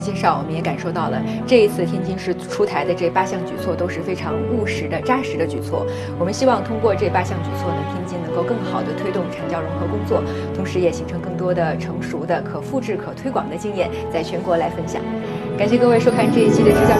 介绍，我们也感受到了这一次天津市出台的这8项举措都是非常务实的、扎实的举措。我们希望通过这8项举措呢，天津能够更好地推动产教融合工作，同时也形成更多的成熟的、可复制、可推广的经验，在全国来分享。感谢各位收看这一期的支教。